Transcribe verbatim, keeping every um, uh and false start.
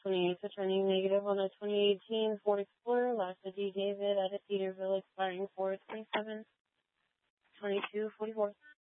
twenty-eighth, returning negative on the twenty eighteen Ford Explorer, last of D. David at Cedarville, expiring four twenty-seven twenty-two forty-four.